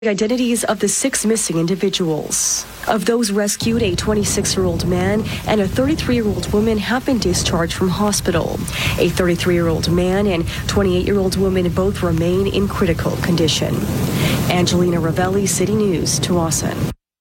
Identities of the 6 missing individuals. Of those rescued, a 26-year-old man and a 33-year-old woman have been discharged from hospital. A 33-year-old man and 28-year-old woman both remain in critical condition. Angelina Ravelli, City News, Tawasin.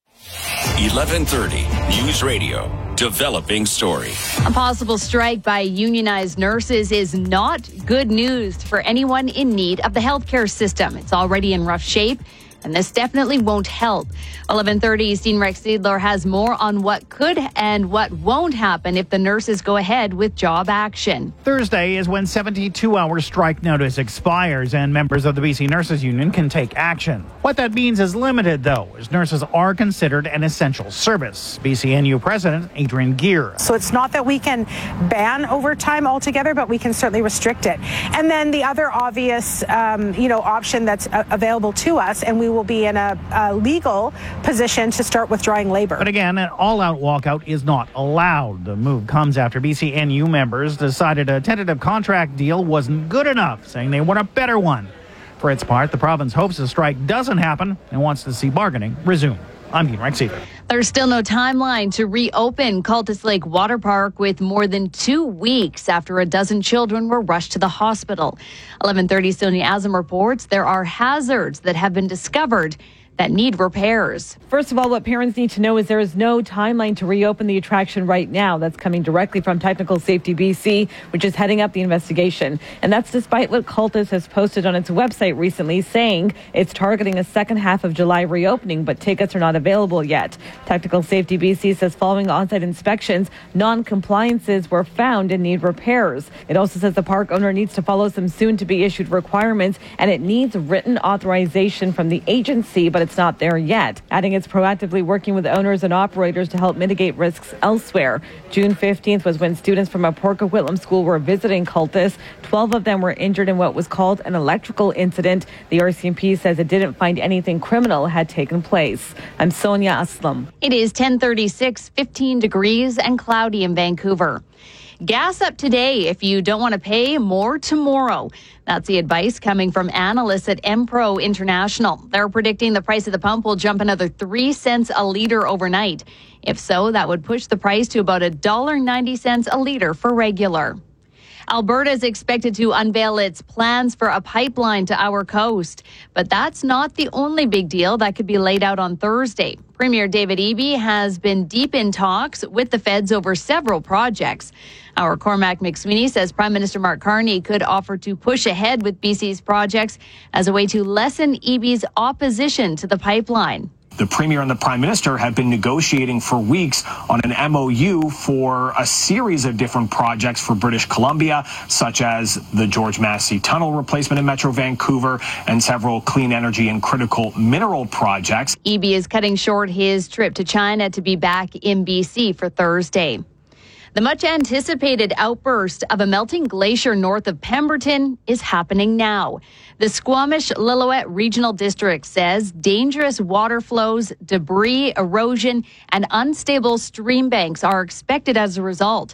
1130 News Radio. Developing story. A possible strike by unionized nurses is not good news for anyone in need of the healthcare system. It's already in rough shape, and this definitely won't help. 1130's Dean Rex Seidler has more on what could and what won't happen if the nurses go ahead with job action. Thursday is when 72-hour strike notice expires and members of the BC Nurses Union can take action. What that means is limited, though, as nurses are considered an essential service. BCNU President Adrian Gear. So it's not that we can ban overtime altogether, but we can certainly restrict it. And then the other obvious, option that's available to us, and we will be in a legal position to start withdrawing labor. But again, an all-out walkout is not allowed. The move comes after BCNU members decided a tentative contract deal wasn't good enough, saying they want a better one. For its part, the province hopes the strike doesn't happen and wants to see bargaining resume. I'm Dean Rex Seidler. There's still no timeline to reopen Cultus Lake Water Park with more than 2 weeks after a dozen children were rushed to the hospital. 1130 Sonia Azam reports there are hazards that have been discovered that need repairs. First of all, what parents need to know is there is no timeline to reopen the attraction right now. That's coming directly from Technical Safety BC, which is heading up the investigation. And that's despite what Cultus has posted on its website recently, saying it's targeting a second half of July reopening, but tickets are not available yet. Technical Safety BC says following on-site inspections, non-compliances were found and need repairs. It also says the park owner needs to follow some soon-to-be-issued requirements, and it needs written authorization from the agency, but it's not there yet. Adding it's proactively working with owners and operators to help mitigate risks elsewhere. June 15th was when students from a Port Coquitlam school were visiting Cultus. 12 of them were injured in what was called an electrical incident. The RCMP says it didn't find anything criminal had taken place. I'm Sonia Aslam. It is 10:36, 15 degrees and cloudy in Vancouver. Gas up today if you don't want to pay more tomorrow. That's the advice coming from analysts at Empro International. They're predicting the price of the pump will jump another 3 cents a litre overnight. If so, that would push the price to about $1.90 a litre for regular. Alberta is expected to unveil its plans for a pipeline to our coast. But that's not the only big deal that could be laid out on Thursday. Premier David Eby has been deep in talks with the feds over several projects. Our Cormac McSweeney says Prime Minister Mark Carney could offer to push ahead with BC's projects as a way to lessen Eby's opposition to the pipeline. The Premier and the Prime Minister have been negotiating for weeks on an MOU for a series of different projects for British Columbia, such as the George Massey Tunnel replacement in Metro Vancouver and several clean energy and critical mineral projects. Eby is cutting short his trip to China to be back in BC for Thursday. The much-anticipated outburst of a melting glacier north of Pemberton is happening now. The Squamish-Lillooet Regional District says dangerous water flows, debris, erosion, and unstable stream banks are expected as a result.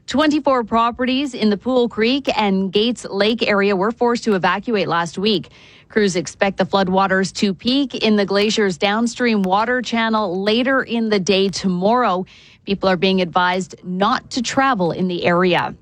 24 properties in the Pool Creek and Gates Lake area were forced to evacuate last week. Crews expect the floodwaters to peak in the glacier's downstream water channel later in the day tomorrow. People are being advised not to travel in the area.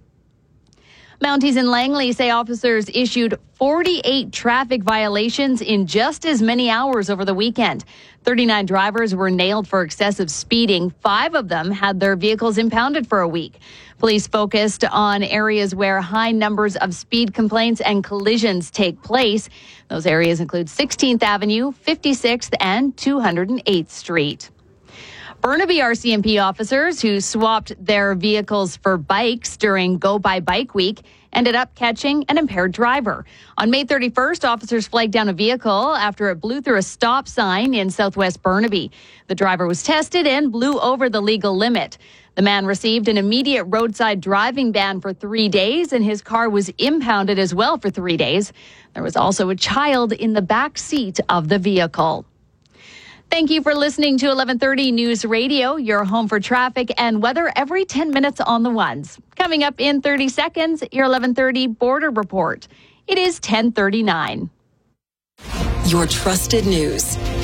Mounties in Langley say officers issued 48 traffic violations in just as many hours over the weekend. 39 drivers were nailed for excessive speeding. 5 of them had their vehicles impounded for a week. Police focused on areas where high numbers of speed complaints and collisions take place. Those areas include 16th Avenue, 56th, and 208th Street. Burnaby RCMP officers who swapped their vehicles for bikes during Go By Bike Week ended up catching an impaired driver. On May 31st, officers flagged down a vehicle after it blew through a stop sign in southwest Burnaby. The driver was tested and blew over the legal limit. The man received an immediate roadside driving ban for 3 days, and his car was impounded as well for 3 days. There was also a child in the back seat of the vehicle. Thank you for listening to 1130 News Radio, your home for traffic and weather every 10 minutes on the ones. Coming up in 30 seconds, your 1130 Border Report. It is 10:39. your trusted news.